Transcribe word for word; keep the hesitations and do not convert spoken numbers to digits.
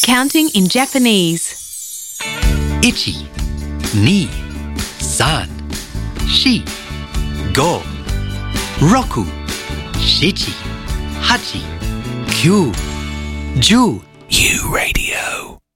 counting in Japanese. Ichi, ni, san, shi, go, roku, shichi, hachi, kyu, ju. U Radio.